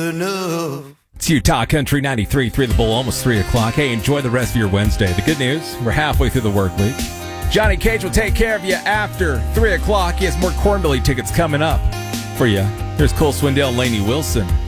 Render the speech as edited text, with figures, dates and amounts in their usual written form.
enough. It's Utah Country 93.3 The Bull, almost 3 o'clock. Hey, enjoy the rest of your Wednesday. The good news, we're halfway through the work week. Johnny Cage will take care of you after 3 o'clock. He has more Cornbelly tickets coming up for you. Here's Cole Swindell and Lainey Wilson.